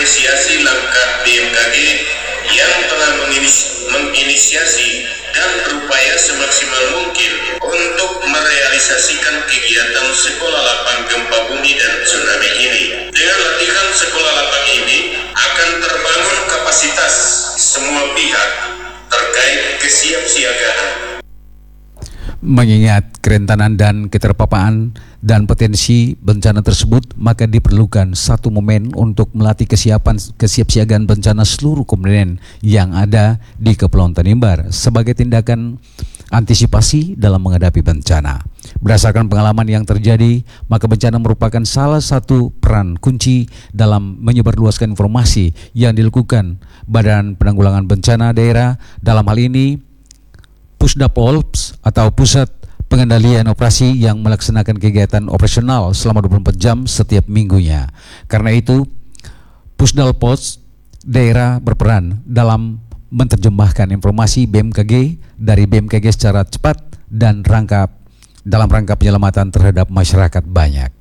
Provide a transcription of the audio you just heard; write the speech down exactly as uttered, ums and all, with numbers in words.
mengapresiasi langkah B M K G yang telah menginis- menginisiasi dan berupaya semaksimal mungkin untuk merealisasikan kegiatan sekolah lapang gempa bumi dan tsunami ini. Dengan latihan sekolah lapang ini akan terbangun kapasitas semua pihak terkait kesiapsiagaan. Mengingat kerentanan dan keterpaparan dan potensi bencana tersebut, maka diperlukan satu momen untuk melatih kesiapan kesiapsiagaan bencana seluruh komponen yang ada di Kepulauan Tanimbar sebagai tindakan antisipasi dalam menghadapi bencana. Berdasarkan pengalaman yang terjadi, maka bencana merupakan salah satu peran kunci dalam menyebarluaskan informasi yang dilakukan Badan Penanggulangan Bencana Daerah, dalam hal ini Pusdapolps atau Pusat Pengendalian Operasi yang melaksanakan kegiatan operasional selama dua puluh empat jam setiap minggunya. Karena itu, Pusdalpos daerah berperan dalam menerjemahkan informasi B M K G dari B M K G secara cepat dan rangka dalam rangka penyelamatan terhadap masyarakat banyak.